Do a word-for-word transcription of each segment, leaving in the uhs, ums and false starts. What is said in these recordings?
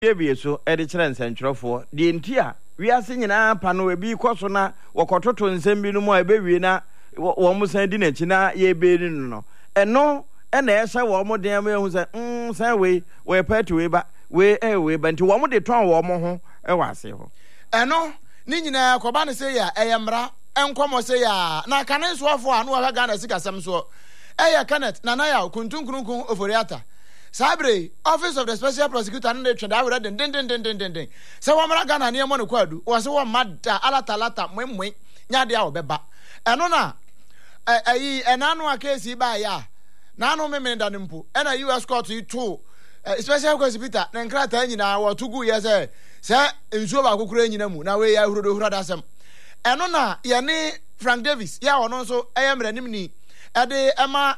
Ebi so edikyerɛ nsɛntwerɛfoɔ de ntia wiase nyinaa pa no ebi kɔ so na wɔkɔtoto nsɛm bi no mu a ebewie na wɔn mo san di n'akyi na yɛbɛri no no ɛno ɛna ɛhyɛ wɔn mo den ma ehu sɛ mm san wei wɔyɛ party wei ba wei ɛ wei ba nti wɔn mo de tɔn wɔn mo ho ɛwɔ ase hɔ ɛno ne nyinaa kɔba ne sɛ yɛ ɛyɛ mmara ɛnkɔmɔ sɛ yɛ na kane nsoafo a no wɔhwɛ Ghana sikasɛm so ɛyɛ Kenneth Nanaya kuntunkunkun Oforiata Sabre, Office of the Special Prosecutor and the Chadawra, den den den den den den den. So Wamara Ghana near Monaco was one mad alata lata, mwemwe, Yadia Beba. And ona a annual case by ya. Nano memen danimpu, and a U S court to you too. Special Prosecutor, and Kratanina or two good years, sir, in Suba Kukurinamu, now we are Hradasam. And ona, Yane Frank Davis, ya and also I am Renimini, at the Emma.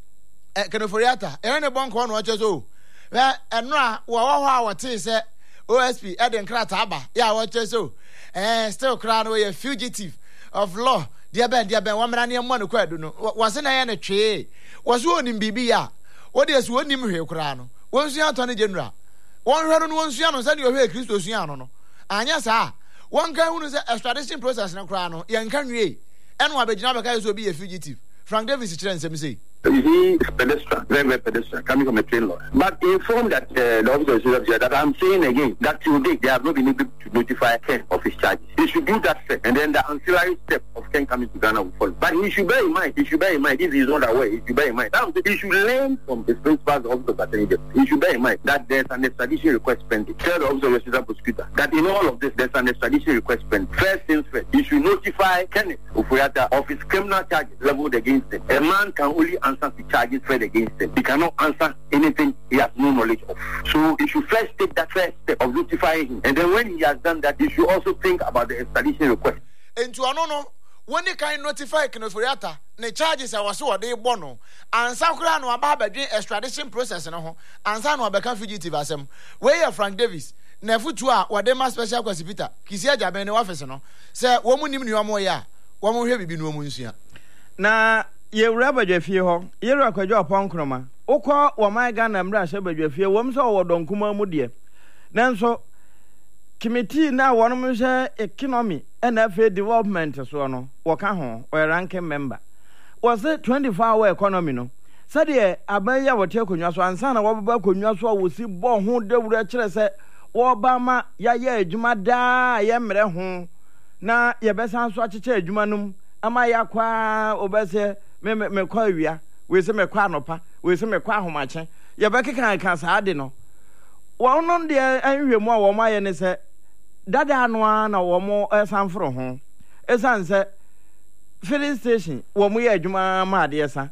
Kenoforiata, ene bon ko no ache so. We enra wo wo ha wote se O S P Eden Krata aba ya woche so. Eh still cry no ye fugitive of law. Dia ben dia ben wamra ne mo no kwadu no. Wase na ye ne twe. Wase onim bibi ya. Wo de so onim hwe kura no. Wonsu atone general. Won hwe no wonsu ano se de hwe Kristo su ano no. Anya sa. Won kan hunu se extradition process na kura no. Ye nka nwie. Eno abegina beka so bi ye fugitive. Frank Davis chire nsem say. He is pedestrian, very, very pedestrian, coming from a train law. But inform that uh, the officer that I'm saying again that today they have not been able to notify Ken of his charges. He should do that step, and then the ancillary step of Ken coming to Ghana will follow. But he should bear in mind, he should bear in mind, if he is not aware, he should bear in mind. That he should learn from his principals of the Attorney General. He should bear in mind that there's an extradition request pending. Tell the officer of the Special Prosecutor that in all of this, there's an extradition request pending. First things first, he should notify Kenneth Oforiata of his criminal charges leveled against him. A man can only answer to charges fed against him. He cannot answer anything he has no knowledge of. So he should first take that first step of notifying him. And then when he has done that, he should also think about the extradition request. And to anono, when he can notify Kenoforiata, the charges are so they bono, and Sakura no about the extradition process and no, and San become fugitive as him. Where Frank Davis, Nefutua, what they must special Cosipita, Kisia Jabene officer no, say, woman in your moya, one more heavy no munsia. Na ye raba jefie ho ye ra kwadwo opon kroma ukọ wo man Ghana mra hye badwafie wom so wo donkuma mu de nanso committee na wonom hye economy and afa development so no wo ka ho we ranking member was it twenty-four hour economy no sade abaya wote akonwa so ansa na wo baba akonwa so wo si bo ho dawura kire se wo ba ma ya ya adwuma da ye mre ho na ye besan so akyeche adwuma num ama ya kwa obese me me me kwa wia we se me kwa anopa we se me kwa ahomache ye be keka kan sa ade no won no de anhwemu a wo ma ye ne se dada ano na wo mo esanforo ho esan se filling station wo mo ye adwuma ma ade esa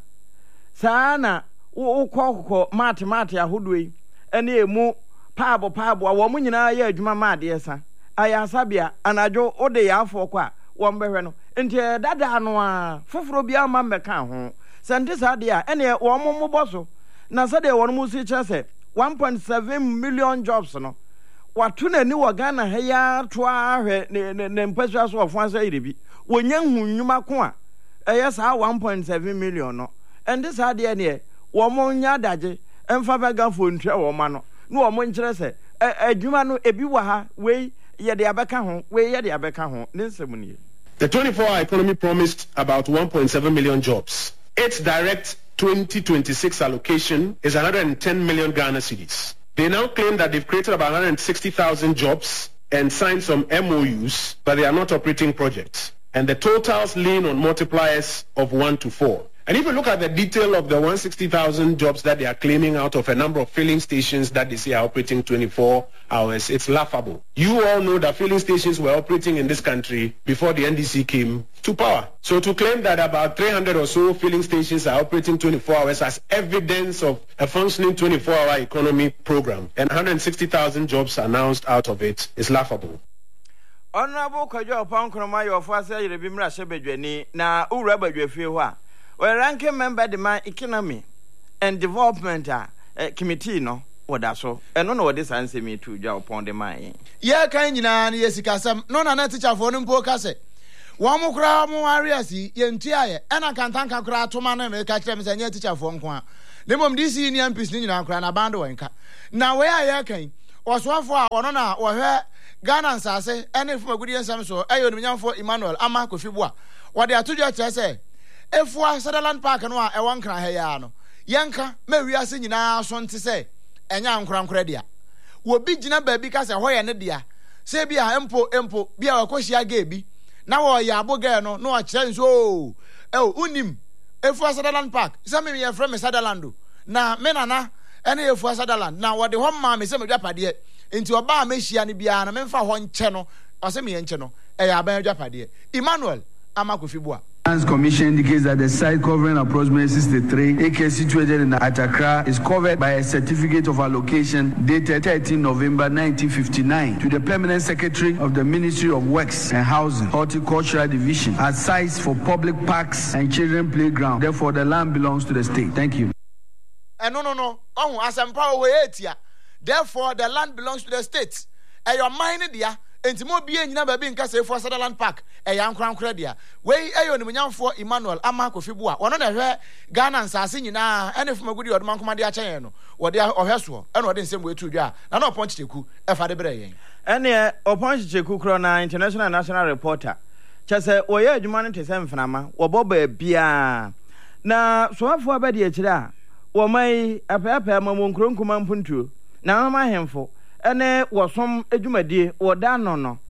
saa na wo kokko mate mate ahodoi ene emu paabo paabo wo mo nyina ye adwuma ma ade esa aya sabia anajo ode ya afọ kwa wo mbehwe no nti dada ano a foforo bia ma mmeka ho sente sade a ene wo mo moboso na sade won mu si kire one point seven million jobs no watu na ni wo Ghana ha ya to ahwe ne ne mpasua so ofo ansa irebi wonya hunnwuma ko a eye sa one point seven million no ende sade ene wo mo nya daje emfa bega fo ntwa wo ma no na wo mo nkire se adwuma no ebi wa ha we ye de abeka ho we ye de abeka ho ne nsemunie. The twenty-four hour economy promised about one point seven million jobs. Its direct twenty twenty-six allocation is one hundred ten million Ghana cedis. They now claim that they've created about one hundred sixty thousand jobs and signed some M O Us, but they are not operating projects. And the totals lean on multipliers of one to four. And if you look at the detail of the one hundred sixty thousand jobs that they are claiming out of a number of filling stations that they say are operating twenty-four hours, it's laughable. You all know that filling stations were operating in this country before the N D C came to power. So to claim that about three hundred or so filling stations are operating twenty-four hours as evidence of a functioning twenty-four hour economy program and one hundred sixty thousand jobs announced out of it is laughable. Honorable Kwajo Pankroma your first year bimra shebedwani na ura badwafie ho a we ranking member the man economy and development uh, committee no woda so eno no wode sanse me to dwa upon the man ye kan nyina na yesikasam no na na teacher for no mpo kase wo mo kra mo ariasi ye ntuaye ena kantanka kra atoma na me ka kire me sanya teacher for nko a lemom D C ni M Ps ni nyina kra na band wenka na we aye kan Oswafo a ono na wohwe Ghana nsase ene fumagudi ensam so eyo nimnyamfo Emmanuel Ama Kofibua wode atodwa kire se efua Sutherland Park no a ewo nkran ha ya no yenka mawiase nyina so nte se enya nkurankura dia wo bi gina baabi ka se hoye ne dia se bia empo empo bia wakohia ga ebi na wo ya aboga no no akire nso e unim efua Sutherland Park se me ye frame Sutherland na me nana ene efua Sutherland na wode ho ma me se medwapade enti oba amehia ne bia na memfa ho nche no ose me ye nche no e ya ban adwapade Emmanuel Ama Kofibua. Lands Commission indicates that the site covering approximately sixty-three acres situated in Accra is covered by a certificate of allocation dated thirteenth November nineteen fifty-nine to the Permanent Secretary of the Ministry of Works and Housing, Horticultural Division, as sites for public parks and children playground. Therefore, the land belongs to the state. Thank you. And no, no, no. Oh, as I'm power etia. Therefore, the land belongs to the state. And your mind, dear. Enti mo bie nyina ba bi nka se for Sutherland Park e ya nkwankora dia wei eyo ni munyamfo Emmanuel Ama Kofibua wono na hwe Ghana nsase nyina ene fumagudi odman komade a chen no wode ohweso ene wode nsem wetu dwa na na opon chiteku e fa de bre yen ene opon chiteku kro na international national reporter chese woye adwuma no tese mfnama wobo ba bia na soafo abade akire a wo mai apeapa mamon kronkuma mpuntuo na ma hemfo ene wosom adwumadie woda no no